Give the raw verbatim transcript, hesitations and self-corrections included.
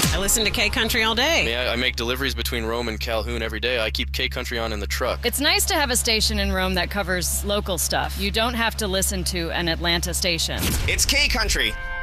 I listen to K-Country all day. I mean, I, I make deliveries between Rome and Calhoun every day. I keep K-Country on in the truck. It's nice to have a station in Rome that covers local stuff. You don't have to listen to an Atlanta station. It's K-Country.